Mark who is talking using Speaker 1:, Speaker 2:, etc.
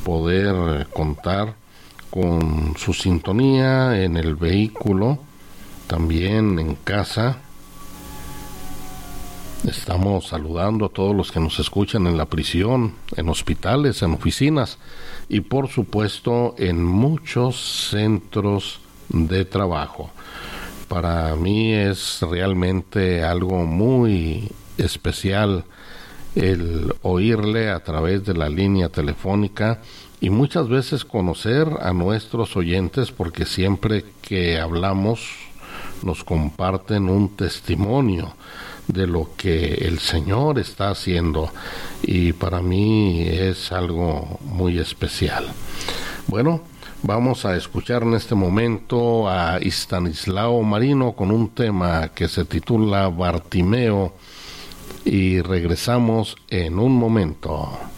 Speaker 1: poder contar con su sintonía en el vehículo, también en casa. Estamos saludando a todos los que nos escuchan en la prisión, en hospitales, en oficinas y por supuesto en muchos centros de trabajo. Para mí es realmente algo muy especial el oírle a través de la línea telefónica y muchas veces conocer a nuestros oyentes, porque siempre que hablamos nos comparten un testimonio de lo que el Señor está haciendo, y para mí es algo muy especial. Bueno, vamos a escuchar en este momento a Estanislao Marino con un tema que se titula Bartimeo y regresamos en un momento.